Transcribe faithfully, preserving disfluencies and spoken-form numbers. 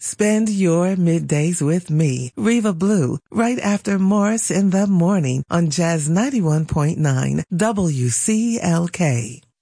Spend your middays with me, Reva Blue, right after Morris in the Morning on Jazz ninety-one point nine W C L K.